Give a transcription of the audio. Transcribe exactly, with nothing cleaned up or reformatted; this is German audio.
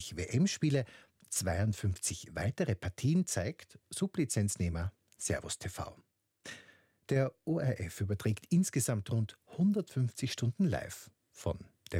W M-Spiele, zweiundfünfzig weitere Partien zeigt Sublizenznehmer Servus T V. Der O R F überträgt insgesamt rund hundertfünfzig Stunden live von